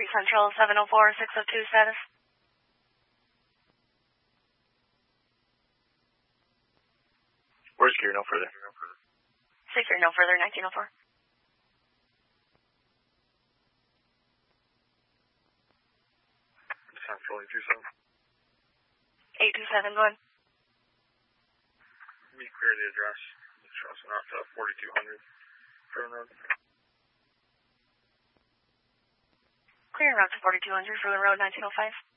3 Central, 704, 602 status. Where's Gear No Further? Secure No Further, 1904. Fully 27. 827, go ahead. We clear the address. Crossing out to 4200 Furman Road. Clear route to 4200 Furman Road, 1905.